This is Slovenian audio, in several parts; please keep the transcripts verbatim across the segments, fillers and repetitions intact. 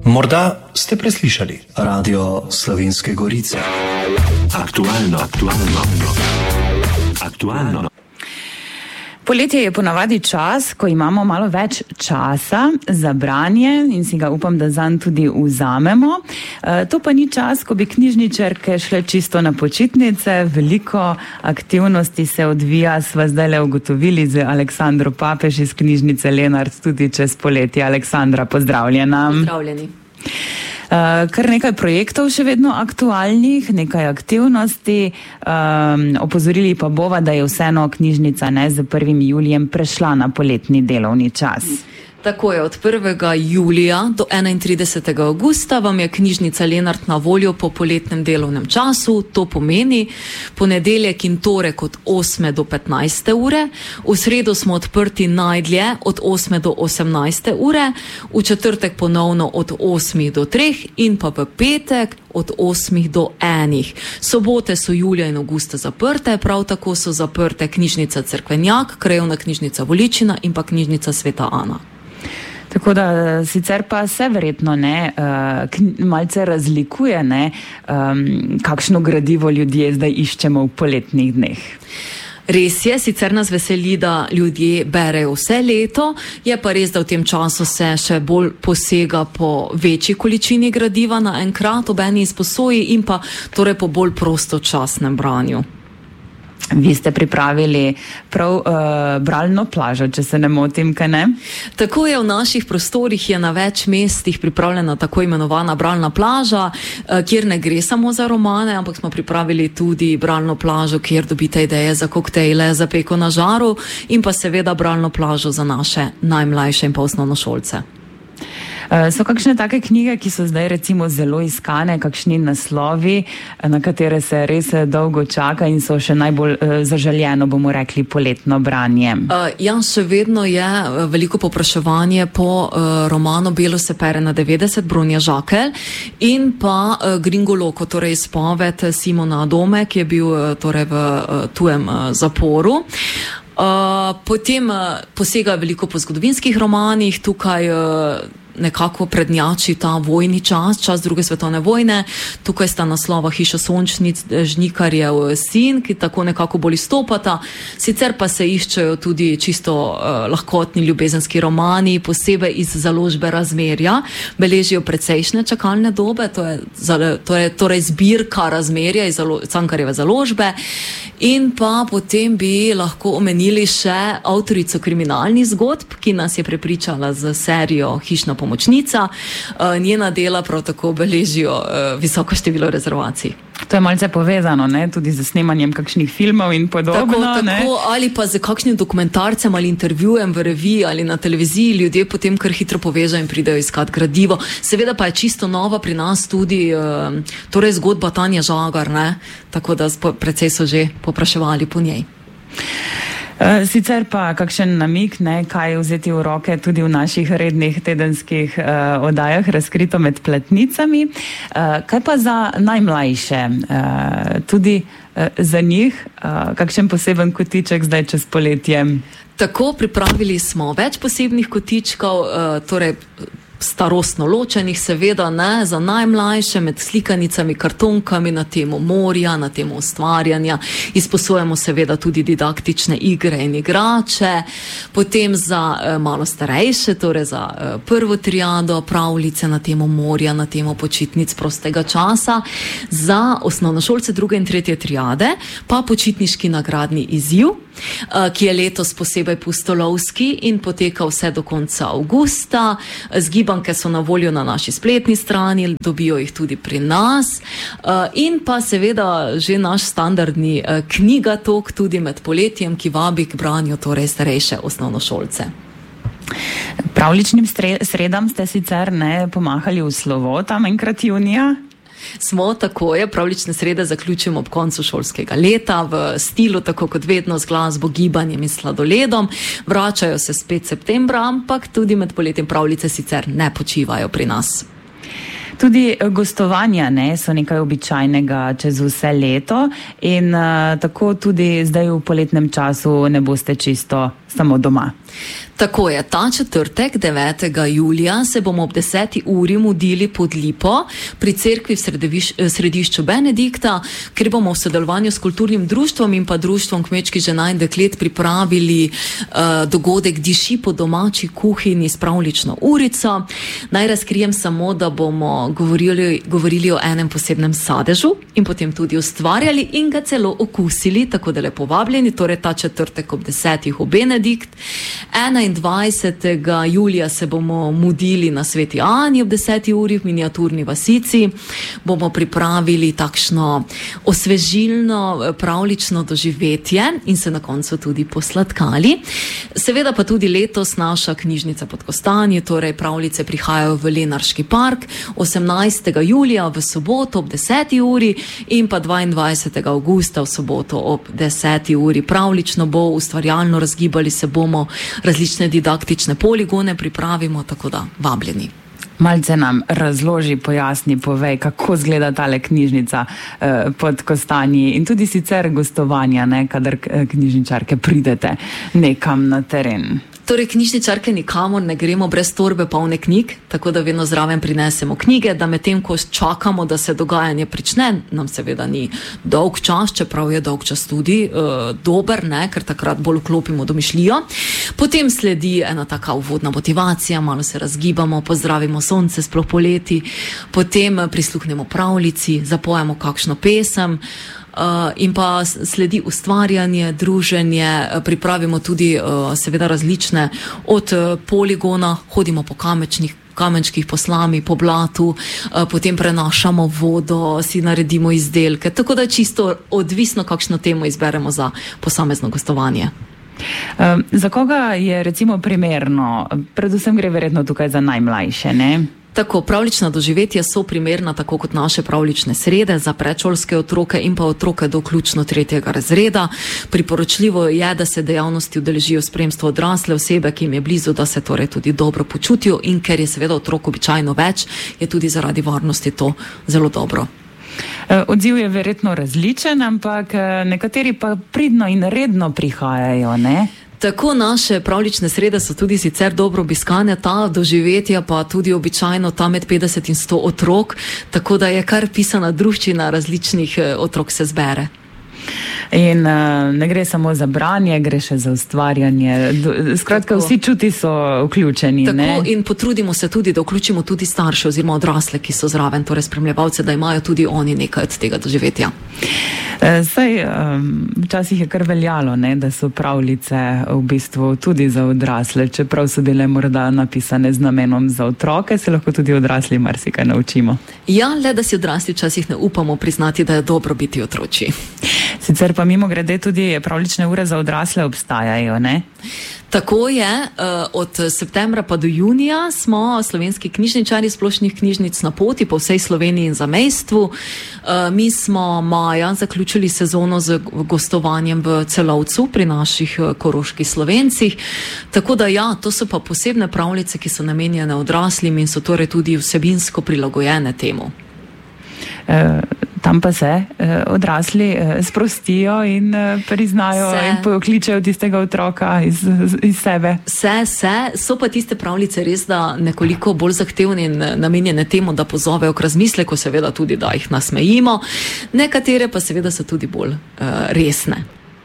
Morda ste preslišali Radio Slovenske Gorice. Aktualno, aktualno, aktualno. Poletje je ponavadi čas, ko imamo malo več časa za branje in si ga upam, da zanj tudi vzamemo. E, to pa ni čas, ko bi knjižničarke šle čisto na počitnice. Veliko aktivnosti se odvija, sva zdajle ugotovili z Aleksandro Papež iz knjižnice Lenart tudi čez poletje. Aleksandra, pozdravljena. Pozdravljeni. Uh, kar nekaj projektov še vedno aktualnih, nekaj aktivnosti. Um, opozorili pa bova, da je vseeno knjižnica ne z prvim julijem prešla na poletni delovni čas. Tako je, od prvega julija do enaintridesetega avgusta vam je knjižnica Lenart na voljo po poletnem delovnem času. To pomeni ponedeljek in torek od osme do petnajste ure, v sredo smo odprti najdlje od osme do osemnajste ure, v četrtek ponovno od osmih do treh in pa v petek od osmih do enih. Sobote so julija in avgusta zaprte, prav tako so zaprte knjižnica Cerkvenjak, krajevna knjižnica Voličina in pa knjižnica Sveta Ana. Tako da sicer pa se verjetno ne, uh, malce razlikuje, ne, um, kakšno gradivo ljudje zdaj iščemo v poletnih dneh. Res je, sicer nas veseli, da ljudje berejo vse leto, je pa res, da v tem času se še bolj posega po večji količini gradiva naenkrat ob eni izposoji in pa torej po bolj prostočasnem branju. Vi ste pripravili prav uh, bralno plažo, če se ne motim, kaj ne? Tako je, v naših prostorih je na več mestih pripravljena tako imenovana bralna plaža, uh, kjer ne gre samo za romane, ampak smo pripravili tudi bralno plažo, kjer dobite ideje za koktejle, za peko na žaru in pa seveda bralno plažo za naše najmlajše in pa osnovnošolce. So kakšne take knjige, ki so zdaj recimo zelo iskane, kakšni naslovi, na katere se res dolgo čaka in so še najbolj uh, zaželjeno, bomo rekli, poletno branje? Uh, ja, še vedno je veliko povpraševanje po uh, romanu Belo se pere na devetdeset Bronja Žakelj in pa uh, Gringoloko, torej izpoved Simona Adome, ki je bil uh, torej v uh, tujem uh, zaporu. Uh, potem uh, posega veliko po zgodovinskih romanih, tukaj uh, nekako prednjači ta vojni čas, čas druge svetovne vojne. Tukaj sta naslova Hiša sončnic, Žnikarjev sin, ki tako nekako bolj izstopata. Sicer pa se iščejo tudi čisto uh, lahkotni ljubezenski romani, posebej iz založbe Razmerja. Beležijo precejšnje čakalne dobe, to je, to je torej zbirka Razmerja iz zalo, Cankarjeve založbe. In pa potem bi lahko omenili še avtorico kriminalnih zgodb, ki nas je prepričala z serijo Hišna pomočnica. Njena dela prav tako beležijo visoko število rezervacij. To je malce povezano, ne, tudi z snemanjem kakšnih filmov in podobno. Tako, tako, ali pa z kakšnim dokumentarcem ali intervjujem v reviji ali na televiziji, ljudje potem kar hitro povežajo in pridejo iskat gradivo. Seveda pa je čisto nova pri nas tudi torej zgodba Tanje Žagar, ne, tako da precej so že popraševali po njej. Sicer pa kakšen namik, ne, kaj vzeti v roke tudi v naših rednih tedenskih uh, oddajah Razkrito med platnicami. Uh, kaj pa za najmlajše? Uh, tudi uh, za njih uh, kakšen poseben kotiček zdaj čez poletje? Tako, pripravili smo več posebnih kotičkov, uh, torej starostno ločenih, seveda ne, za najmlajše med slikanicami, kartonkami na temo morja, na temo ustvarjanja. Izposojamo seveda tudi didaktične igre in igrače. Potem za eh, malo starejše, torej za eh, prvo triado, pravljice na temo morja, na temo počitnic prostega časa. Za osnovnošolce druge in tretje triade pa počitniški nagradni izziv, eh, ki je letos posebej pustolovski in poteka vse do konca avgusta. Zgib Banke so na voljo na naši spletni strani, dobijo jih tudi pri nas in pa seveda že naš standardni knjigatok tudi med poletjem, ki vabi k branju torej starejše osnovnošolce. Pravličnim sredam ste sicer ne pomahali v slovo tam enkrat junija? Smo, tako je, pravlične srede zaključimo ob koncu šolskega leta v stilu, tako kot vedno, z glasbo, gibanjem in sladoledom. Vračajo se spet septembra, ampak tudi med poletjem pravljice sicer ne počivajo pri nas. Tudi gostovanja ne, so nekaj običajnega čez vse leto in uh, tako tudi zdaj v poletnem času ne boste čisto samo doma. Tako je, ta četrtek, devetega julija, se bomo ob deseti uri mudili pod Lipo pri cerkvi v središ, središču Benedikta, ker bomo v sodelovanju s kulturnim društvom in pa društvom kmečkih žena in deklet pripravili uh, dogodek Diši po domači kuhinji s pravljično urico. Naj razkrijem samo, da bomo govorili, govorili o enem posebnem sadežu in potem tudi ustvarjali in ga celo okusili, tako da lepo vabljeni, torej ta četrtek ob desetih v Benedikt. enaindvajsetega julija se bomo mudili na Sveti Ani ob deseti uri v miniaturni vasici. Bomo pripravili takšno osvežilno pravljično doživetje in se na koncu tudi posladkali. Seveda pa tudi letos naša knjižnica pod Kostanji, torej pravljice prihajajo v Lenarški park osemnajstega julija v soboto ob deseti uri in pa dvaindvajsetega avgusta v soboto ob deseti uri. Pravljično bo, ustvarjalno razgibali se bomo, različne didaktične poligone pripravimo, tako da vabljeni. Malce nam razloži, pojasni, povej, kako izgleda tale knjižnica eh, pod Kostanji in tudi sicer gostovanja, ne, kadar knjižničarke pridete nekam na teren. Torej, knjižničarke nikamor ne gremo brez torbe polne knjig, tako da vedno zraven prinesemo knjige, da medtem, ko čakamo, da se dogajanje prične, nam seveda ni dolg čas, čeprav je dolg čas tudi uh, dober, ne, ker takrat bolj vklopimo domišljijo. Potem sledi ena taka uvodna motivacija, malo se razgibamo, pozdravimo sonce, sploh poleti, potem prisluhnemo pravljici, zapojemo kakšno pesem, Uh, in pa sledi ustvarjanje, druženje, pripravimo tudi uh, seveda različne od uh, poligona, hodimo po kamečnih, kamenčkih po slami, po blatu, uh, potem prenašamo vodo, si naredimo izdelke, tako da čisto odvisno, kakšno temo izberemo za posamezno gostovanje. Uh, za koga je recimo primerno? Predvsem gre verjetno tukaj za najmlajše, ne? Tako, pravljična doživetja so primerna tako kot naše pravljične srede za predšolske otroke in pa otroke do vključno tretjega razreda. Priporočljivo je, da se dejavnosti udeležijo spremstvo odrasle osebe, ki jim je blizu, da se torej tudi dobro počutijo, in ker je seveda otrok običajno več, je tudi zaradi varnosti to zelo dobro. Odziv je verjetno različen, ampak nekateri pa pridno in redno prihajajo, ne? Tako, naše pravljične srede so tudi sicer dobro obiskane, ta doživetja pa tudi običajno tam med petdeset in sto otrok, tako da je kar pisana druščina različnih otrok se zbere. In uh, ne gre samo za branje, gre še za ustvarjanje. Skratka, tako, vsi čuti so vključeni. Tako, ne? In potrudimo se tudi, da vključimo tudi starše oziroma odrasle, ki so zraven, torej spremljevalce, da imajo tudi oni nekaj od tega doživetja. Saj, um, včasih je kar veljalo, ne, da so pravljice v bistvu tudi za odrasle, čeprav so bile morda napisane z namenom za otroke, se lahko tudi odrasli marsikaj naučimo. Ja, le da si odrasli včasih ne upamo priznati, da je dobro biti otroči. Sicer pa mimo grede tudi pravljične ure za odrasle obstajajo, ne? Tako je, od septembra pa do junija smo slovenski knjižničari splošnih knjižnic na poti po vsej Sloveniji in zamejstvu. Mi smo maja zaključili sezono z gostovanjem v Celovcu pri naših koroških Slovencih. Tako da ja, to so pa posebne pravljice, ki so namenjene odraslim in so torej tudi vsebinsko prilagojene temu. Uh, tam pa se uh, odrasli uh, sprostijo in uh, priznajo se. In pokličejo tistega otroka iz, iz sebe. Se, se, so pa tiste pravljice res, da nekoliko bolj zahtevne in namenjene temu, da pozovejo k razmisleku, seveda tudi, da jih nasmejimo. Nekatere pa seveda so tudi bolj uh, resne.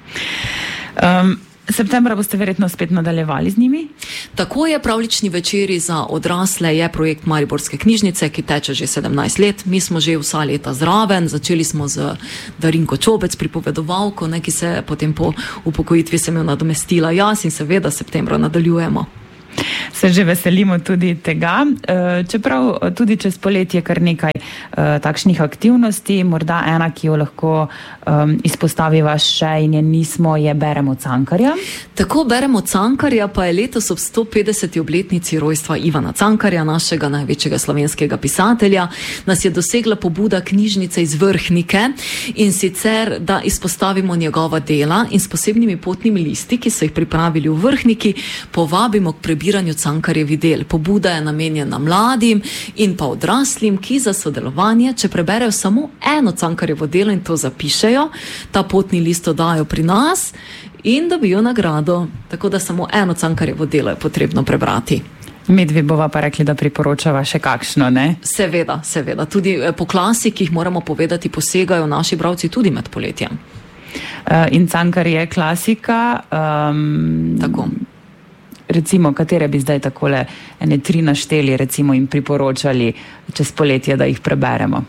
Um, Septembra boste verjetno spet nadaljevali z njimi? Tako je, pravljični večeri za odrasle je projekt Mariborske knjižnice, ki teče že sedemnajst let. Mi smo že vsa leta zraven, začeli smo z Darinko Čobec, pripovedovalko, ne, ki se potem po upokojitvi sem jo nadomestila jaz in seveda septembra nadaljujemo. Se že veselimo tudi tega, čeprav tudi čez poletje kar nekaj takšnih aktivnosti, morda ena, ki jo lahko um, izpostaviva še in je nismo, je Beremo Cankarja. Tako, Beremo Cankarja pa je letos ob sto petdeseti obletnici rojstva Ivana Cankarja, našega največjega slovenskega pisatelja, nas je dosegla pobuda knjižnice iz Vrhnike in sicer, da izpostavimo njegova dela in s posebnimi potnimi listi, ki so jih pripravili v Vrhniki, povabimo k prebiranju zbiranju Cankarjevih del. Pobuda je namenjena mladim in pa odraslim, ki za sodelovanje, če preberejo samo eno Cankarjevo delo in to zapišejo, ta potni list dajo pri nas in dobijo nagrado. Tako da samo eno Cankarjevo delo je potrebno prebrati. Medvi bova pa rekli, da priporočava še kakšno, ne? Seveda, seveda. Tudi po klasikih moramo povedati, posegajo naši bralci tudi med poletjem. Uh, in Cankar je klasika. Um, Tako. Recimo, katere bi zdaj takole ene tri našteli, recimo, in priporočali čez poletje, da jih preberemo?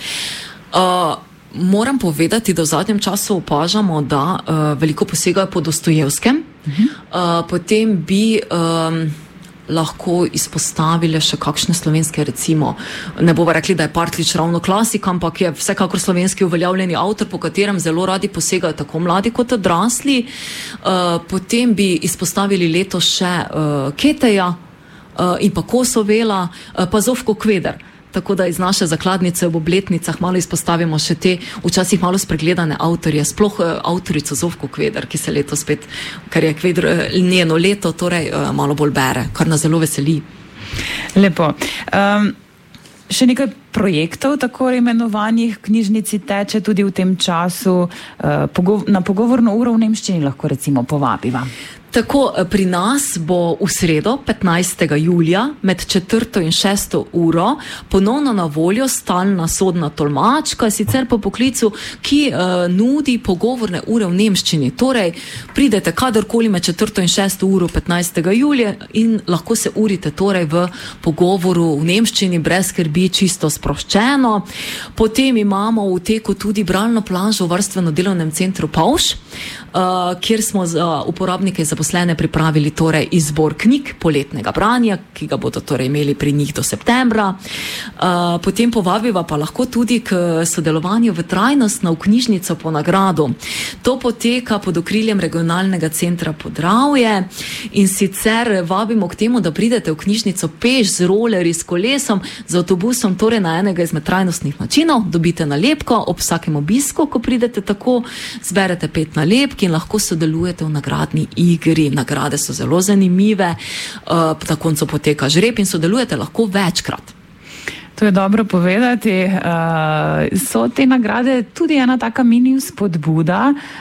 Uh, moram povedati, da v zadnjem času opažamo, da uh, veliko posegajo po Dostojevskem. Uh-huh. Uh, potem bi... Um, lahko izpostavili še kakšne slovenske, recimo, ne bova rekli, da je Partljič ravno klasik, ampak je vsekakor slovenski uveljavljeni avtor, po katerem zelo radi posegajo tako mladi kot odrasli. Uh, potem bi izpostavili letos še uh, Keteja uh, in pa Kosovela, uh, pa Zofko Kveder. Tako da iz naše zakladnice v obletnicah malo izpostavimo še te včasih malo spregledane avtorje, sploh uh, avtorico Zofko Kveder, ki se leto spet, ker je Kveder uh, njeno leto, torej uh, malo bolj bere, kar nas zelo veseli. Lepo. Um, še nekaj projektov, tako imenovanih, knjižnici teče tudi v tem času, uh, pogov- na pogovorno uro v nemščini lahko recimo povabiva. Tako, pri nas bo v sredo, petnajstega julija, med četrto in šesto uro, ponovno na voljo stalna sodna tolmačka, sicer po poklicu, ki uh, nudi pogovorne ure v nemščini. Torej, pridete kadarkoli med četrto in šesto uro petnajstega julija in lahko se urite torej v pogovoru v nemščini, brez skrbi, čisto sproščeno. Potem imamo v teku tudi bralno plažo v varstveno-delovnem centru Pavš, uh, kjer smo za uporabnike za zaposlene pripravili torej izbor knjig poletnega branja, ki ga bodo torej imeli pri njih do septembra. Uh, potem povabiva pa lahko tudi k sodelovanju v trajnostno v knjižnico po nagradu. To poteka pod okriljem regionalnega centra Podravje in sicer vabimo k temu, da pridete v knjižnico peš, z rolerji, s kolesom, z avtobusom, torej na enega izmed trajnostnih načinov, dobite nalepko ob vsakem obisku, ko pridete tako, zberete pet nalepk in lahko sodelujete v nagradni igri. Nagrade so zelo zanimive, uh, na koncu poteka žreb in sodelujete lahko večkrat. To je dobro povedati. Uh, so te nagrade tudi ena taka mini spodbuda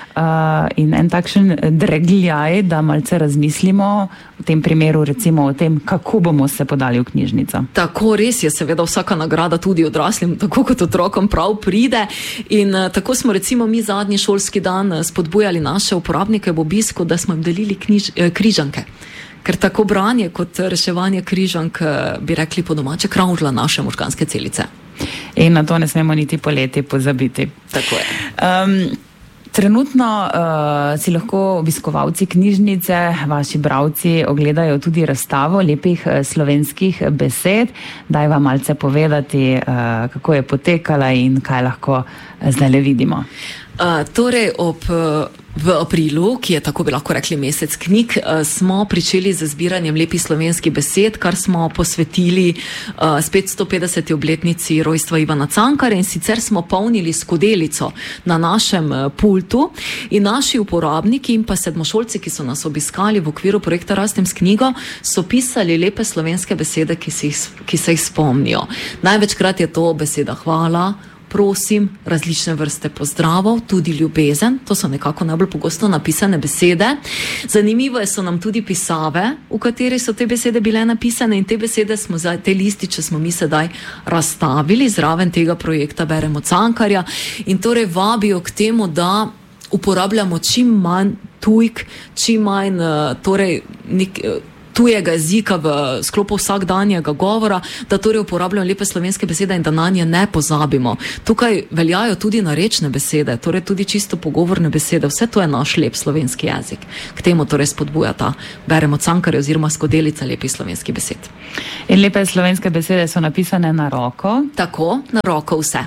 uh, in en takšen dregljaj, da malce razmislimo v tem primeru recimo o tem, kako bomo se podali v knjižnico. Tako, res je, seveda vsaka nagrada tudi odraslim, tako kot otrokom prav pride in uh, tako smo recimo mi zadnji šolski dan spodbujali naše uporabnike v obisku, da smo jim delili knjiž, eh, križanke. Ker tako branje kot reševanje križank, bi rekli po domače, kravžla naše možganske celice. In na to ne smemo niti poleti pozabiti. Tako je. Um, trenutno uh, si lahko obiskovalci knjižnice, vaši bralci, ogledajo tudi razstavo lepih uh, slovenskih besed. Daj vam malce povedati, uh, kako je potekala in kaj lahko uh, zdaj le vidimo. Uh, torej, ob, v aprilu, ki je tako bi lahko rekli mesec knjig, uh, smo pričeli z zbiranjem lepih slovenskih besed, kar smo posvetili uh, spet sto petdeseti obletnici rojstva Ivana Cankarja in sicer smo polnili skodelico na našem uh, pultu in naši uporabniki in pa sedmošolci, ki so nas obiskali v okviru projekta Rastem s knjigo, so pisali lepe slovenske besede, ki, si jih, ki se jih spomnijo. Največkrat je to beseda hvala, prosim, različne vrste pozdravov, tudi ljubezen, to so nekako najbolj pogosto napisane besede. Zanimivo je, so nam tudi pisave, v kateri so te besede bile napisane in te besede smo, te lističe smo mi sedaj razstavili, zraven tega projekta Beremo Cankarja in torej vabijo k temu, da uporabljamo čim manj tujk, čim manj torej nek, tujega jezika v sklopu vsakdanjega govora, da torej uporabljamo lepe slovenske besede in da na nje ne pozabimo. Tukaj veljajo tudi narečne besede, torej tudi čisto pogovorne besede. Vse to je naš lep slovenski jezik. K temu torej spodbuja ta Beremo Cankarja oziroma skodelica lepih slovenskih besed. In lepe slovenske besede so napisane na roko? Tako, na roko vse.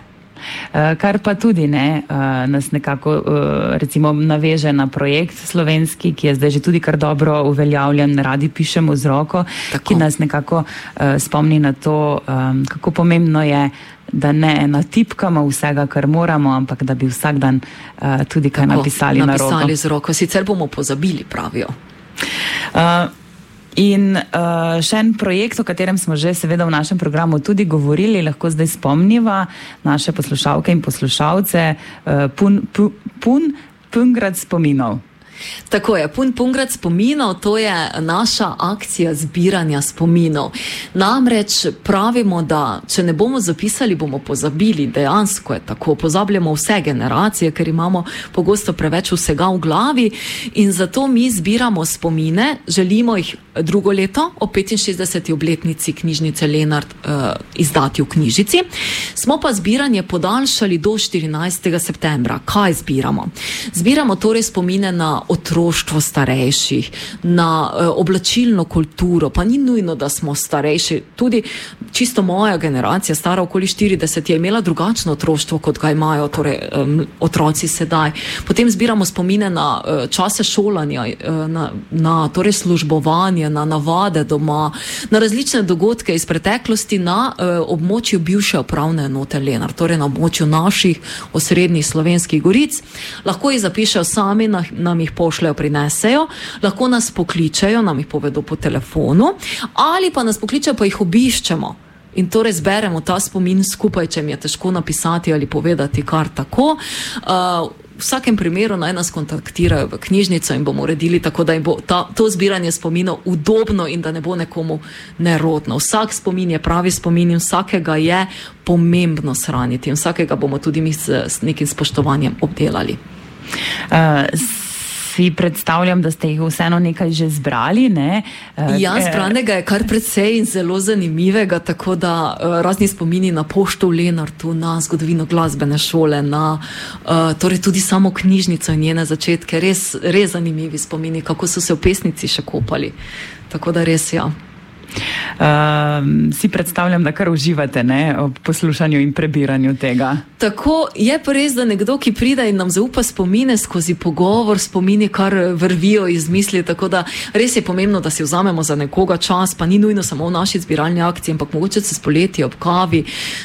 Kar pa tudi ne, nas nekako recimo naveže na projekt slovenski, ki je zdaj že tudi kar dobro uveljavljen, radi pišemo z roko, tako, ki nas nekako spomni na to, kako pomembno je, da ne natipkamo vsega, kar moramo, ampak da bi vsak dan tudi kaj tako, napisali, napisali na roko. Napisali z roko, sicer bomo pozabili, pravijo. Uh, In uh, še en projekt, o katerem smo že seveda v našem programu tudi govorili, lahko zdaj spomniva naše poslušalke in poslušalce, uh, pun, pun, pun, pungrad spominov. Tako je, Pun pungrad spominov, to je naša akcija zbiranja spominov. Namreč pravimo, da če ne bomo zapisali, bomo pozabili, dejansko je tako, pozabljamo vse generacije, ker imamo pogosto preveč vsega v glavi in zato mi zbiramo spomine, želimo jih drugo leto o petinšestdeseti obletnici knjižnice Lenart uh, izdati v knjižici. Smo pa zbiranje podaljšali do štirinajstega septembra. Kaj zbiramo? Zbiramo torej spomine na otroštvo starejših, na uh, oblačilno kulturo, pa ni nujno, da smo starejši. Tudi čisto moja generacija, stara okoli štirideset, je imela drugačno otroštvo, kot ga imajo torej, um, otroci sedaj. Potem zbiramo spomine na uh, čase šolanja, uh, na, na torej službovanje, na navade doma, na različne dogodke iz preteklosti na uh, območju bivše upravne enote Lenart, torej na območju naših osrednjih Slovenskih goric. Lahko jih zapišejo sami, na, nam jih pošljajo, prinesejo, lahko nas pokličejo, nam jih povedo po telefonu, ali pa nas pokličejo, pa jih obiščemo. In torej zberemo ta spomin skupaj, če mi je težko napisati ali povedati kar tako. Uh, v vsakem primeru naj nas kontaktirajo v knjižnico in bomo uredili tako, da jim bo ta, to zbiranje spominov udobno in da ne bo nekomu nerodno. Vsak spomin je pravi spomin in vsakega je pomembno shraniti in vsakega bomo tudi mi s, s nekim spoštovanjem obdelali. Uh, Si predstavljam, da ste jih vseeno nekaj že zbrali, ne? Ja, zbranega je kar precej in zelo zanimivega, tako da uh, razni spomini na pošto v Lenartu, na zgodovino glasbene šole, na uh, torej tudi samo knjižnico in njene začetke. Res, res zanimivi spomini, kako so se v pesnici še kopali. Tako da res, ja. Uh, si predstavljam, da kar uživate, ne, ob poslušanju in prebiranju tega. Tako je pa res, da nekdo, ki pride in nam zaupa spomine skozi pogovor, spomini kar vrvijo iz misli, tako da res je pomembno, da si vzamemo za nekoga čas, pa ni nujno samo v naši zbiralni akciji, ampak mogoče se spoleti ob kavi,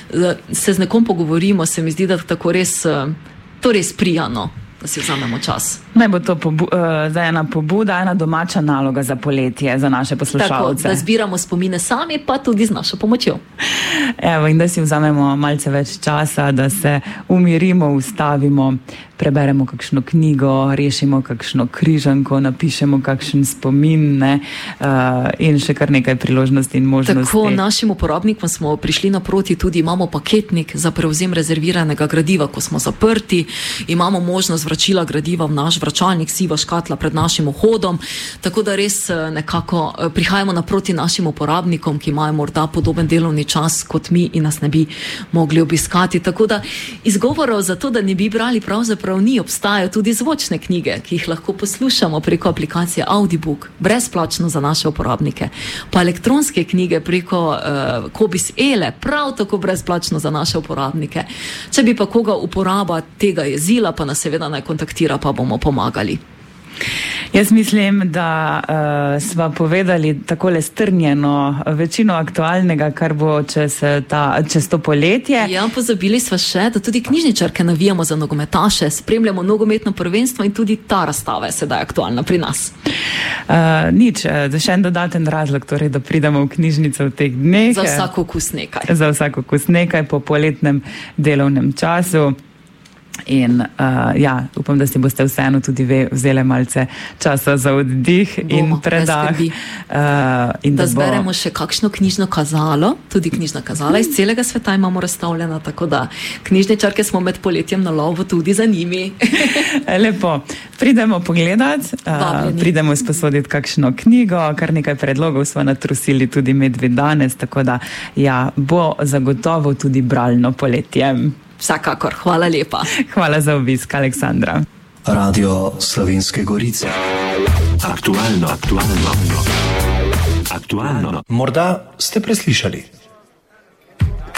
se z nekom pogovorimo, se mi zdi, da tako res, to res prijano, da si vzamemo čas. Naj bo to pobu uh, za ena pobuda, ena domača naloga za poletje, za naše poslušalce. Tako, da zbiramo spomine sami, pa tudi z našo pomočjo. Evo, in da si vzamemo malce več časa, da se umirimo, ustavimo, preberemo kakšno knjigo, rešimo kakšno križanko, napišemo kakšen spomin, ne, uh, in še kar nekaj priložnosti in možnosti. Tako, našim uporabnikom smo prišli naproti, tudi imamo paketnik za prevzem rezerviranega gradiva, ko smo zaprti, imamo možnost vračila gradiva v naš vračalnik, siva škatla pred našim vhodom, tako da res nekako prihajamo naproti našim uporabnikom, ki imajo morda podoben delovni čas kot mi in nas ne bi mogli obiskati. Tako da izgovorov za to, da ne bi brali, pravzaprav ni. Obstajajo tudi zvočne knjige, ki jih lahko poslušamo preko aplikacije Audiobook, brezplačno za naše uporabnike, pa elektronske knjige preko uh, Kobis Ele, prav tako brezplačno za naše uporabnike. Če bi pa koga uporaba tega jezila, pa nas seveda naj kontaktira, pa bomo pomagali. Jaz mislim, da uh, sva povedali takole strnjeno večino aktualnega, kar bo čez, ta, čez to poletje. Ja, pozabili sva še, da tudi knjižničarke navijamo za nogometaše, spremljamo nogometno prvenstvo in tudi ta razstava je sedaj aktualna pri nas. Uh, nič, še en dodaten razlog, torej, da pridemo v knjižnico v teh dneh. Za vsak okus nekaj. Za vsak okus nekaj po poletnem delovnem času. In uh, ja, upam, da si boste vseeno tudi ve, vzele malce časa za oddih Bomo, in predah. Uh, in da da bo... zberemo še kakšno knjižno kazalo, tudi knjižna kazala iz celega sveta imamo razstavljena, tako da knjižničarke smo med poletjem na lovu tudi za njimi. Lepo. Pridemo pogledat, uh, pridemo izposoditi kakšno knjigo, kar nekaj predlogov smo natrusili tudi medvi danes, tako da ja, bo zagotovo tudi bralno poletje. Vsekakor, hvala lepa. Hvala za obisk, Aleksandra. Radio Slovenske Gorice. Aktualno, aktualno, aktualno. Morda ste preslišali.